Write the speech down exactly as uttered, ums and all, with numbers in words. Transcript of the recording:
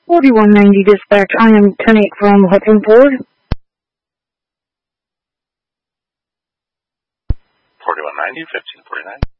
forty-one ninety dispatch. I am ten eight from Hudson Ford. forty-one ninety, fifteen forty-nine.